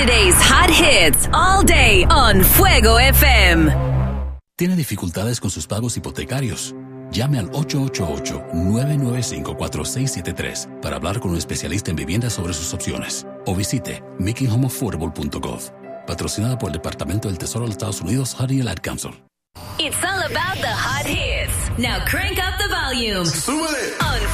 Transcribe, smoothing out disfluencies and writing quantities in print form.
Today's hot hits all day on Fuego FM. ¿Tiene dificultades con sus pagos hipotecarios? Llame al 888-995-4673 para hablar con un especialista en vivienda sobre sus opciones. O visite makinghomeaffordable.gov. Patrocinada por el Departamento del Tesoro de los Estados Unidos, HUD y el Ad Council. It's all about the hot hits. Now crank up the volume. ¡Súbele! On